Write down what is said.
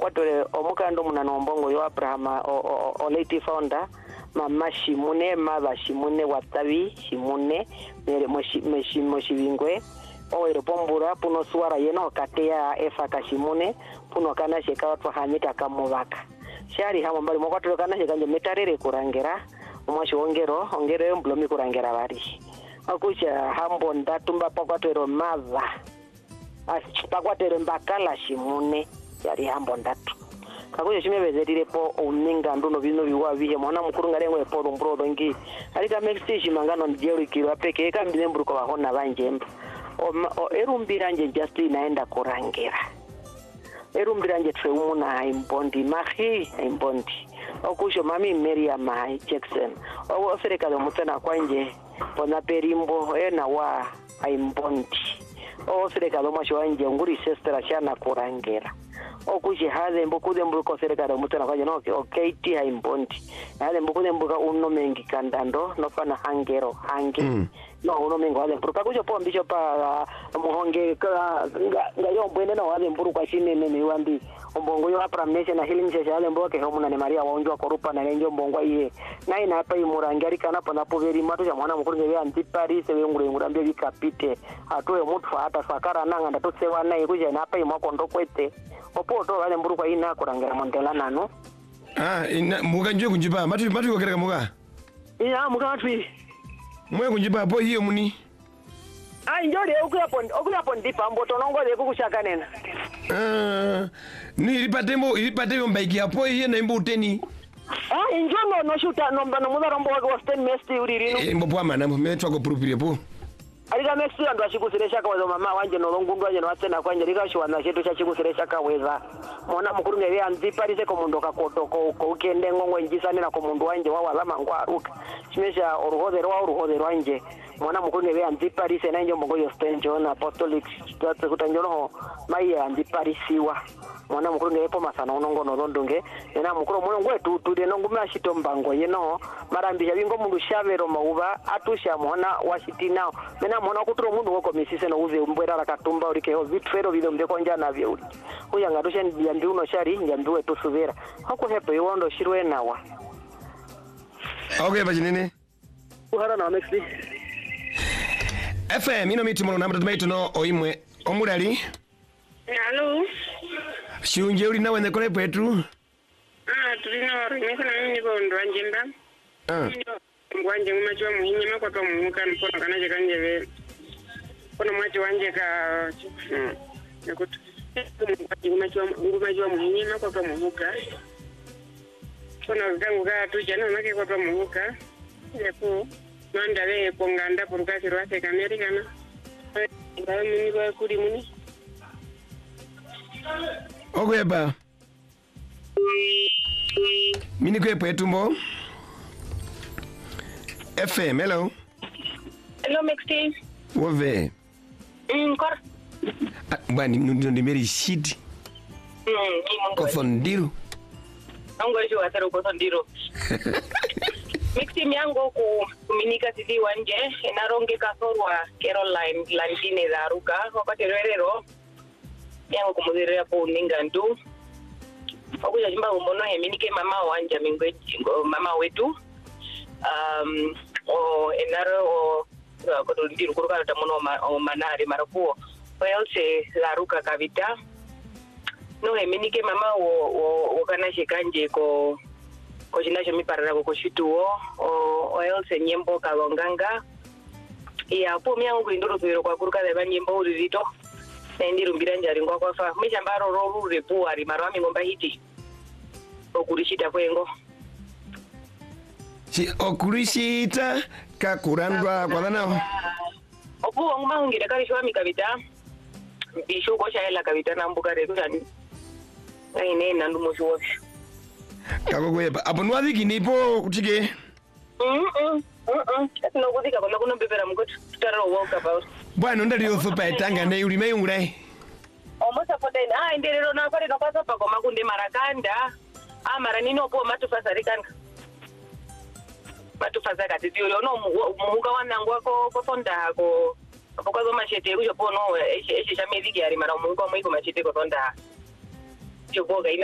mokwatole omukando munano mbongo yo Abraham o late founder mama Shimune maba Shimune watabi Shimune mere moshibingwe oero pombura puno suara yeno katea efa Kashimune puno kana sheka watu hamita kamubaka shari hamo mbali mokwatole kana sheka nje metarere kurangera omwashi ongero mblomi kurangera bari akucha hambo ndatumba pakwatero mava pakwatero mbakala Shimune yari hambo ndatu kakuja chimebezerire po uninga nduno bino biwa bihe mwana mukuru ngarengo epo mbrodo ngi alika mexi mangano njeri kirwa peke eka mbilemburuko bahona banjemba erumbiranje just inaenda kurangera erumbiranje treumuna imbondi mahi imbondi okusho mami Miriam Jackson ofereka lo mutana kwanje pona perimbo ena wa imbondi ofereka lo masho wanje nguri sister shana kurangera okuji hale mbukude mbuko sereka lo mutana kwanje no okay ti imbondi hale mbukude mbuka uno mengi kandando no fana hangero hangi no uno mengo hale mbuka kujo pombicho pa muhonge nga yombwene no hale mburu kwa shinene ni wambi ombongo yo Abraham Nation na healing church hale mboke homuna ne Maria waonjwa korupa na lenjo mbongo iye na ina hapa imurangari kana pona poveri matu ya mwana mukuru ngewe anti Paris we ngurengurambye bikapite atoye mutu hata sakara nanga ndatotsewa naye kuja na hapa imwako ndokwete opoto hale mburu kwa ina kurangera mondela nano muka nje kunjipa matu kokereka muka muka matu mwe kunjipa hapo hiyo muni njori okuyapo ndipa mboto nongole kukushaka nena ni ilipatembo mbaiki hapo hiyo na imbo uteni injono no shuta nomba no mudaro mbo wa sten mesti uririno imbo pwa mana metwa ko proprio po alika mesti ando ashikusiresha kwa mama wanje no longundu wanje no atena kwanje lika shwana chetu cha chikusiresha kaweza mona mukuru ngebe anziparise ko mundo kakotoko ko ukende ngongwe njisane na ko mundu wanje wa wala ngwaruka chimesha uruhodero wanje mwana mukuru ngebe anziparise na njombo ngoyo sten John Apostolic twatse kutanjono maiya anziparisiwa mwana mukuru ngepo masana unongo nodondunge ena mukuru muno ngwetu tude nonguma ashito mbango yeno marambija bingo mundu shavero mauba atusha mwana washitinao mena mwana kuturo mundu woko misise no uve mbwera rakatumba urike ho vitfero bido mbeko njana bye uri uya ngadusha ndiyambi uno shari ndiyambiwe tusubira hako hepo yondo shirwe nawa okay bajinene uhara na next FM ino miti mono namda tumaito no oimwe omudali Hello. Shunje uli nawe nekole pwetu? Tulina rimeka na mimi kondo anjemba. Ngwanje ngumachwa muhinye makwatwa muhuka mpona kana chekanje kono mwachi wanje ka nakuti ngumachwa muhinye makwatwa muhuka. Kono gangu ga tujana make kwatwa muhuka. Yapo mandale ponganda purukasi rwase kamerikana. Ngayo mimi kwa kuri muni. Ogweba mini kwepo etumbo FM hello Mixty wove kor bani ndi meri shit ko fondiro ngo jo atero ko fondiro Mixty miango kuminika sidi wanje enaronge kasorwa Caroline Landine Daruka wakati rerero yango kumudhiria po uningandu okuja jimba umono heminike mama wanja mingwejingo mama wetu enaro kodondiru kuruka tamuno manari marapuo oyelse Laruka kavita no heminike mama wo kana shikanje ko jinasho miparara ko shituo oyelse nyembo kalonganga ya po miango indoro kwiro kwa kuruka da nyembo urito Nendi rumbira njari ngwa kwa fa mishamba roro repo ari marami ngomba hiti okurishita kwengo si okurishita kakurandwa kwa dana opu nguma ngira kali shwa mikabita bisho ko shaela kabita nambuka retu tani aine nandu mosho kakogweba apo nwadhiki nipo kutike no kudika kona kuno bebera mgoto tutaro walk about bwana ndali yosopa etanga na yuli mayungulai omosa podeni inderero na kwari no kwasa pa koma kunde marakanda mara nino po matufasarikana matufasaka tiyo no muhuka wanangu wako ko fonda ko kwazo machete ujo pono eshe shamediki ari mara muhuka mwiko machete ko fonda choboga